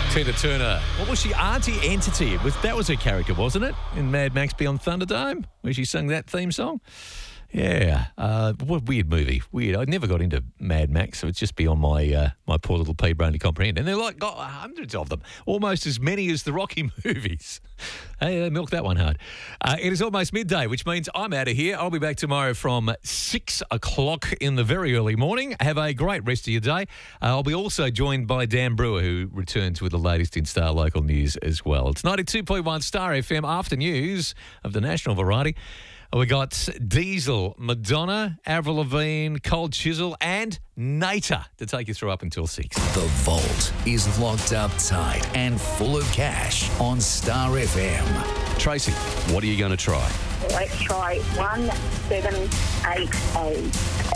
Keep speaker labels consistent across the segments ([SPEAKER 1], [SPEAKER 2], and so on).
[SPEAKER 1] Tina Turner. What was she? Auntie Entity. That was her character, wasn't it? In Mad Max Beyond Thunderdome, where she sang that theme song. Yeah. What a weird movie. Weird. I never got into Mad Max, so it's just beyond my my poor little pea brain to comprehend. And they're like got hundreds of them, almost as many as the Rocky movies. Hey, they milked that one hard. It is almost midday, which means I'm out of here. I'll be back tomorrow from 6 o'clock in the very early morning. Have a great rest of your day. I'll be also joined by Dan Brewer, who returns with the latest in Star Local News as well. It's 92.1 Star FM after news of the national variety. We got Diesel, Madonna, Avril Lavigne, Cold Chisel and Nater to take you through up until 6.
[SPEAKER 2] The vault is locked up tight and full of cash on Star FM.
[SPEAKER 1] Tracy, what are you going to try?
[SPEAKER 3] Let's try 1788.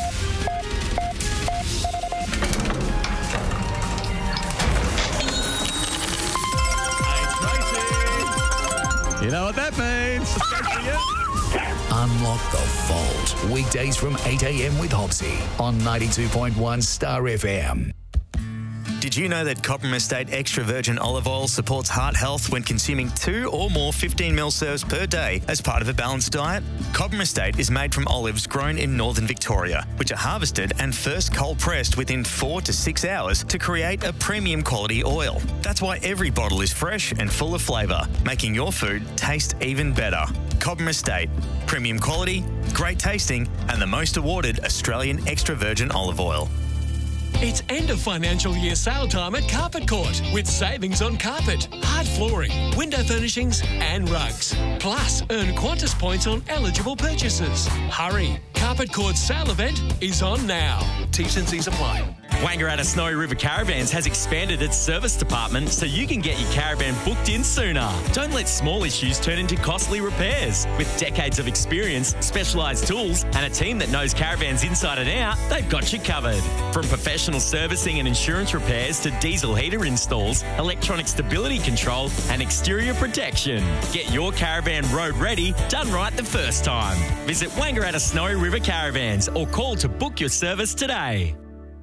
[SPEAKER 1] You know what that means.
[SPEAKER 2] Unlock the vault. Weekdays from 8 a.m. with Hopsy on 92.1 Star FM.
[SPEAKER 4] Did you know that Cobram Estate Extra Virgin Olive Oil supports heart health when consuming 2 or more 15ml serves per day as part of a balanced diet? Cobram Estate is made from olives grown in northern Victoria, which are harvested and first cold pressed within 4 to 6 hours to create a premium quality oil. That's why every bottle is fresh and full of flavour, making your food taste even better. Cobram Estate, premium quality, great tasting, and the most awarded Australian extra virgin olive oil.
[SPEAKER 5] It's end of financial year sale time at Carpet Court with savings on carpet, hard flooring, window furnishings and rugs. Plus, earn Qantas points on eligible purchases. Hurry, Carpet Court's sale event is on now. T's and C's apply.
[SPEAKER 6] Wangaratta Snowy River Caravans has expanded its service department so you can get your caravan booked in sooner. Don't let small issues turn into costly repairs. With decades of experience, specialised tools and a team that knows caravans inside and out, they've got you covered. From professional servicing and insurance repairs to diesel heater installs, electronic stability control and exterior protection. Get your caravan road ready, done right the first time. Visit Wangaratta Snowy River Caravans or call to book your service today.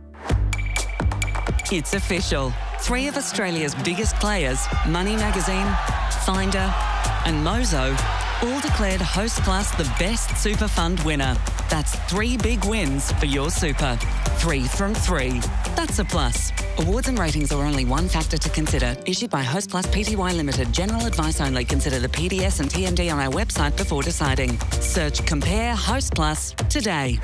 [SPEAKER 7] It's official. 3 of Australia's biggest players, Money Magazine, Finder and Mozo, all declared Hostplus the best super fund winner. That's 3 big wins for your super. 3 from 3. That's a plus. Awards and ratings are only one factor to consider. Issued by Hostplus Pty Limited. General advice only. Consider the PDS and TMD on our website before deciding. Search Compare Hostplus today.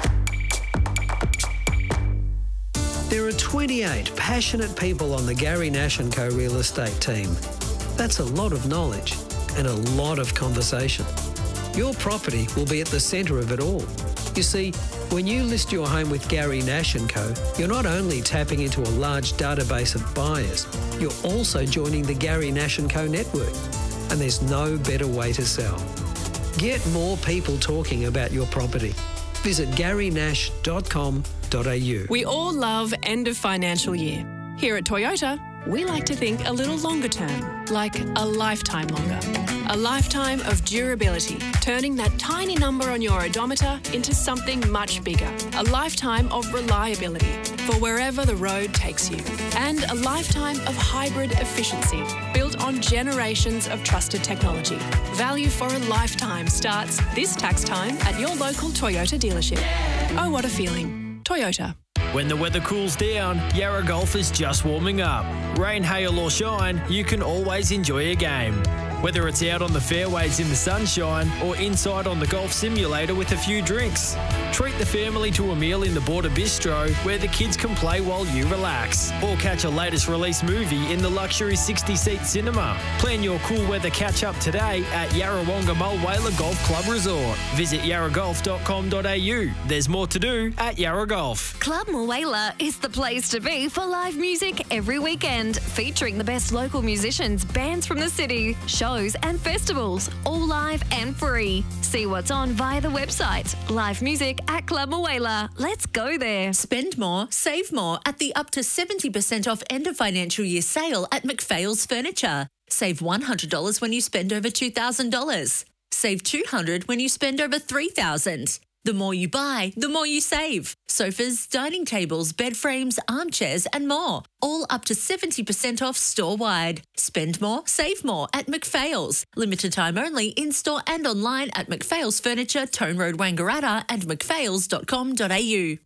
[SPEAKER 8] There are 28 passionate people on the Gary Nash & Co real estate team. That's a lot of knowledge and a lot of conversation. Your property will be at the centre of it all. You see, when you list your home with Gary Nash & Co, you're not only tapping into a large database of buyers, you're also joining the Gary Nash & Co network. And there's no better way to sell. Get more people talking about your property. Visit garynash.com.au.
[SPEAKER 9] We all love end of financial year. Here at Toyota, we like to think a little longer term, like a lifetime longer. A lifetime of durability, turning that tiny number on your odometer into something much bigger. A lifetime of reliability for wherever the road takes you. And a lifetime of hybrid efficiency, built on generations of trusted technology. Value for a lifetime starts this tax time at your local Toyota dealership. Oh, what a feeling. Toyota.
[SPEAKER 10] When the weather cools down, Yarra Golf is just warming up. Rain, hail or shine, you can always enjoy a game. Whether it's out on the fairways in the sunshine or inside on the golf simulator with a few drinks. Treat the family to a meal in the Border Bistro where the kids can play while you relax. Or catch a latest release movie in the luxury 60-seat cinema. Plan your cool weather catch-up today at Yarrawonga Mulwala Golf Club Resort. Visit yarragolf.com.au. There's more to do at Yarra Golf.
[SPEAKER 11] Club Mulwala is the place to be for live music every weekend, featuring the best local musicians, bands from the city, shows and festivals, all live and free. See what's on via the website. Live music at Club Mulwala. Let's go there.
[SPEAKER 12] Spend more, save more at the up to 70% off end of financial year sale at McPhail's Furniture. Save $100 when you spend over $2,000. Save $200 when you spend over $3,000. The more you buy, the more you save. Sofas, dining tables, bed frames, armchairs and more. All up to 70% off store-wide. Spend more, save more at McPhail's. Limited time only in-store and online at McPhail's Furniture, Tone Road, Wangaratta and mcphails.com.au.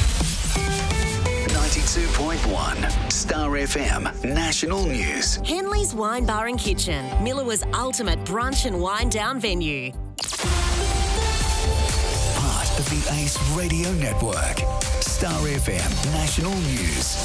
[SPEAKER 2] 92.1 Star FM National News.
[SPEAKER 3] Henley's Wine Bar and Kitchen, Millawa's ultimate brunch and wind down venue.
[SPEAKER 2] Part of the Ace Radio Network. Star FM National News.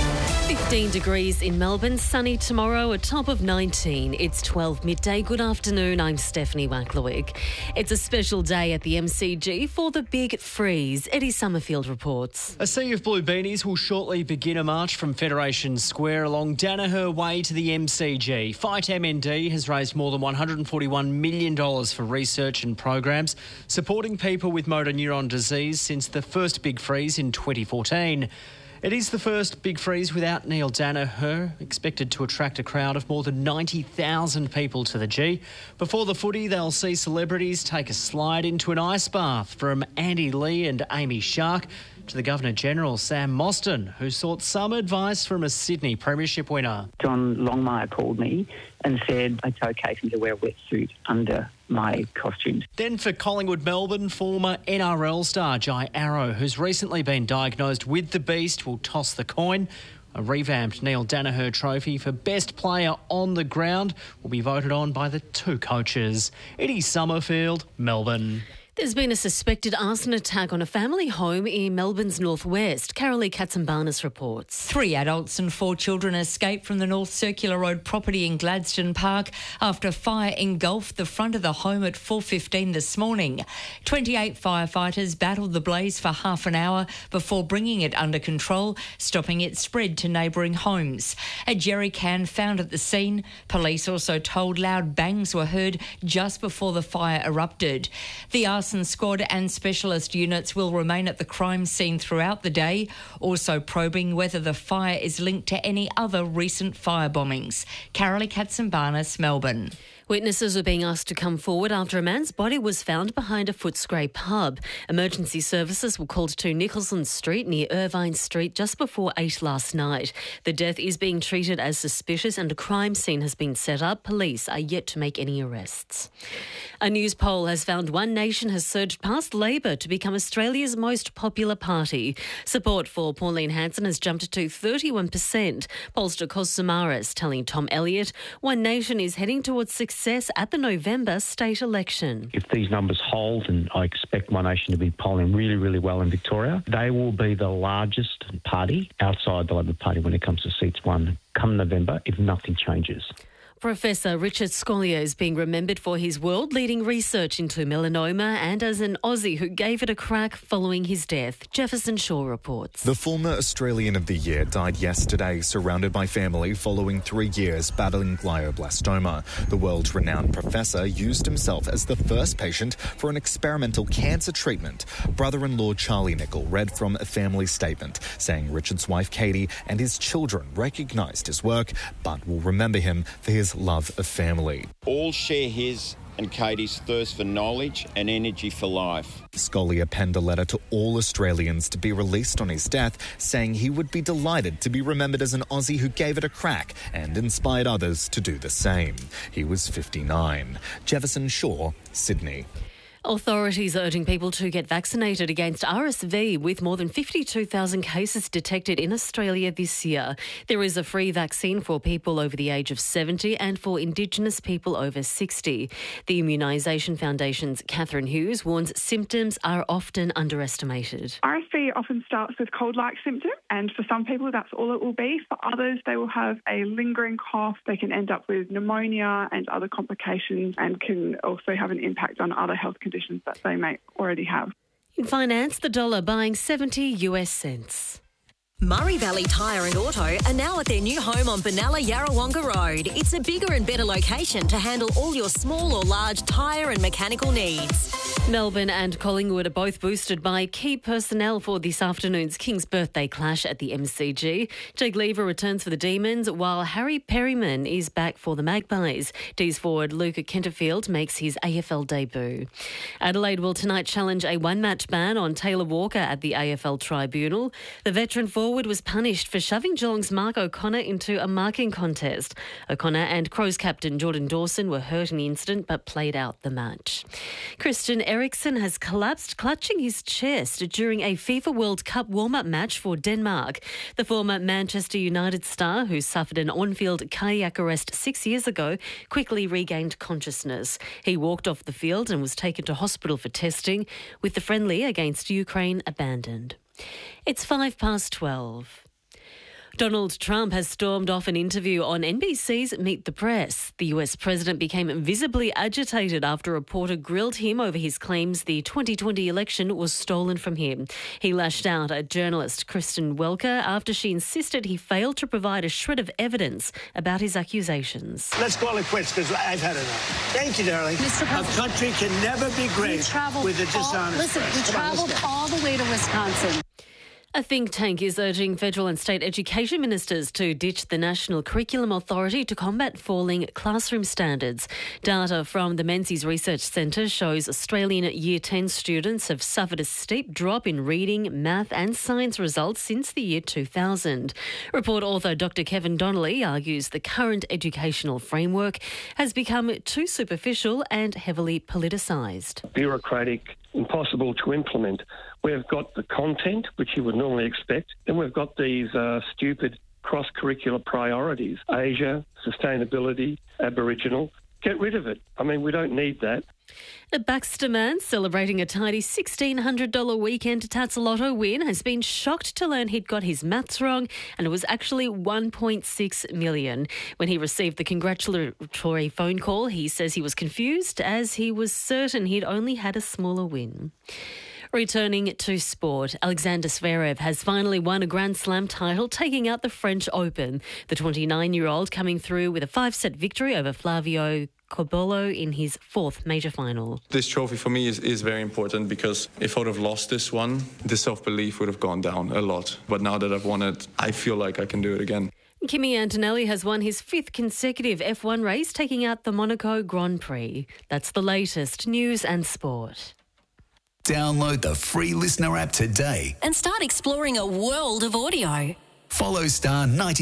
[SPEAKER 13] 15 degrees in Melbourne, sunny tomorrow, a top of 19. It's 12 midday. Good afternoon, I'm Stephanie Wacklewick. It's a special day at the MCG for the Big Freeze. Eddie Summerfield reports.
[SPEAKER 10] A sea of blue beanies will shortly begin a march from Federation Square along Danaher Way to the MCG. Fight MND has raised more than $141 million for research and programs supporting people with motor neuron disease since the first Big Freeze in 2014. It is the first Big Freeze without Neil Danaher, expected to attract a crowd of more than 90,000 people to the G. Before the footy, they'll see celebrities take a slide into an ice bath, from Andy Lee and Amy Shark to the Governor-General, Sam Mostyn, who sought some advice from a Sydney Premiership winner.
[SPEAKER 14] John Longmire called me and said it's okay for me to wear a wetsuit under my costumes.
[SPEAKER 10] Then for Collingwood Melbourne, former NRL star Jai Arrow, who's recently been diagnosed with the beast, will toss the coin. A revamped Neil Danaher trophy for best player on the ground will be voted on by the two coaches. Eddie Summerfield, Melbourne.
[SPEAKER 13] There's been a suspected arson attack on a family home in Melbourne's northwest. Carolee Katsambanis reports.
[SPEAKER 15] 3 adults and 4 children escaped from the North Circular Road property in Gladstone Park after fire engulfed the front of the home at 4:15 this morning. 28 firefighters battled the blaze for half an hour before bringing it under control, stopping its spread to neighbouring homes. A jerry can found at the scene. Police also told loud bangs were heard just before the fire erupted. The arson squad and specialist units will remain at the crime scene throughout the day, also probing whether the fire is linked to any other recent fire bombings. Carolee Katsambanis, Melbourne.
[SPEAKER 13] Witnesses are being asked to come forward after a man's body was found behind a Footscray pub. Emergency services were called to Nicholson Street near Irvine Street just before 8 last night. The death is being treated as suspicious and a crime scene has been set up. Police are yet to make any arrests. A news poll has found One Nation has surged past Labor to become Australia's most popular party. Support for Pauline Hanson has jumped to 31%. Pollster Kos Samaras telling Tom Elliott One Nation is heading towards success at the November state election.
[SPEAKER 16] If these numbers hold, and I expect One Nation to be polling really, really well in Victoria, they will be the largest party outside the Labor Party when it comes to seats won come November if nothing changes.
[SPEAKER 13] Professor Richard Scolyer is being remembered for his world-leading research into melanoma and as an Aussie who gave it a crack following his death. Jefferson Shaw reports.
[SPEAKER 17] The former Australian of the Year died yesterday, surrounded by family following 3 years battling glioblastoma. The world-renowned professor used himself as the first patient for an experimental cancer treatment. Brother-in-law Charlie Nicol read from a family statement saying Richard's wife Katie and his children recognised his work but will remember him for his love of family.
[SPEAKER 18] All share his and Katie's thirst for knowledge and energy for life.
[SPEAKER 17] Scolyer penned a letter to all Australians to be released on his death, saying he would be delighted to be remembered as an Aussie who gave it a crack and inspired others to do the same. He was 59. Jefferson Shaw, Sydney.
[SPEAKER 13] Authorities are urging people to get vaccinated against RSV, with more than 52,000 cases detected in Australia this year. There is a free vaccine for people over the age of 70 and for Indigenous people over 60. The Immunisation Foundation's Catherine Hughes warns symptoms are often underestimated.
[SPEAKER 19] RSV often starts with cold-like symptoms, and for some people that's all it will be. For others, they will have a lingering cough. They can end up with pneumonia and other complications, and can also have an impact on other health conditions that they may already have.
[SPEAKER 13] In finance, the dollar buying 70 US cents.
[SPEAKER 3] Murray Valley Tyre and Auto are now at their new home on Benalla Yarrawonga Road. It's a bigger and better location to handle all your small or large tyre and mechanical needs.
[SPEAKER 13] Melbourne and Collingwood are both boosted by key personnel for this afternoon's King's birthday clash at the MCG. Jake Lever returns for the Demons, while Harry Perryman is back for the Magpies. D's forward Luca Kenterfield makes his AFL debut. Adelaide will tonight challenge a one-match ban on Taylor Walker at the AFL Tribunal. The veteran forward was punished for shoving Geelong's Mark O'Connor into a marking contest. O'Connor and Crows captain Jordan Dawson were hurt in the incident but played out the match. Christian Eriksen has collapsed, clutching his chest during a FIFA World Cup warm-up match for Denmark. The former Manchester United star, who suffered an on-field cardiac arrest 6 years ago, quickly regained consciousness. He walked off the field and was taken to hospital for testing, with the friendly against Ukraine abandoned. It's 12:05. Donald Trump has stormed off an interview on NBC's Meet the Press. The US president became visibly agitated after a reporter grilled him over his claims the 2020 election was stolen from him. He lashed out at journalist Kristen Welker after she insisted he failed to provide a shred of evidence about his accusations.
[SPEAKER 20] Let's call it quits because I've had enough. Thank you, darling.
[SPEAKER 21] Mr. President,
[SPEAKER 20] a country can never be great with a dishonest press.
[SPEAKER 21] We travelled all the way to Wisconsin.
[SPEAKER 13] A think tank is urging federal and state education ministers to ditch the National Curriculum Authority to combat falling classroom standards. Data from the Menzies Research Centre shows Australian Year 10 students have suffered a steep drop in reading, math and science results since the year 2000. Report author Dr Kevin Donnelly argues the current educational framework has become too superficial and heavily politicised.
[SPEAKER 22] Bureaucratic, impossible to implement. We've got the content, which you would normally expect, and we've got these stupid cross-curricular priorities. Asia, sustainability, Aboriginal. Get rid of it. I mean, we don't need that.
[SPEAKER 13] A Baxter man celebrating a tidy $1,600 weekend Tats Lotto win has been shocked to learn he'd got his maths wrong, and it was actually $1.6 million. When he received the congratulatory phone call, he says he was confused as he was certain he'd only had a smaller win. Returning to sport, Alexander Zverev has finally won a Grand Slam title, taking out the French Open. The 29-year-old coming through with a 5-set victory over Flavio Cobollo in his fourth major final.
[SPEAKER 23] This trophy for me is very important because if I would have lost this one, the self-belief would have gone down a lot. But now that I've won it, I feel like I can do it again.
[SPEAKER 13] Kimi Antonelli has won his 5th consecutive F1 race, taking out the Monaco Grand Prix. That's the latest news and sport.
[SPEAKER 2] Download the free Listener app today
[SPEAKER 3] and start exploring a world of audio.
[SPEAKER 2] Follow Star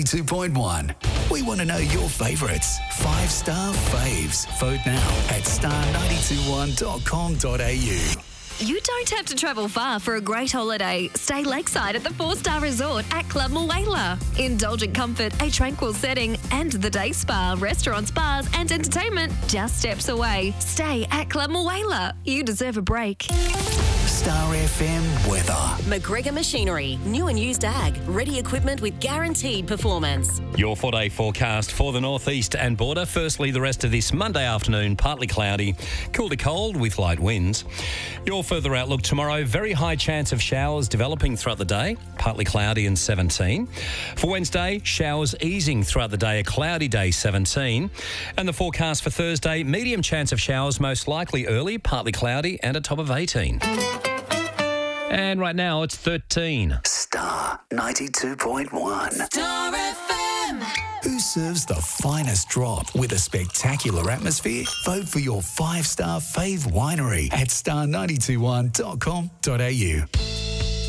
[SPEAKER 2] 92.1. We want to know your favourites. 5-star faves. Vote now at star921.com.au.
[SPEAKER 11] You don't have to travel far for a great holiday. Stay lakeside at the 4-star resort at Club Muela. Indulgent comfort, a tranquil setting, and the day spa, restaurants, bars, and entertainment just steps away. Stay at Club Muela. You deserve a break.
[SPEAKER 2] Star FM weather.
[SPEAKER 3] McGregor Machinery, new and used ag, ready equipment with guaranteed performance.
[SPEAKER 1] Your 4-day forecast for the northeast and border. Firstly, the rest of this Monday afternoon, partly cloudy, cool to cold with light winds. Your further outlook tomorrow, very high chance of showers developing throughout the day, partly cloudy and 17. For Wednesday, showers easing throughout the day, a cloudy day, 17. And the forecast for Thursday, medium chance of showers, most likely early, partly cloudy and a top of 18. And right now it's 13.
[SPEAKER 2] Star 92.1.
[SPEAKER 3] Star FM.
[SPEAKER 2] Who serves the finest drop with a spectacular atmosphere? Vote for your 5-star fave winery at star921.com.au.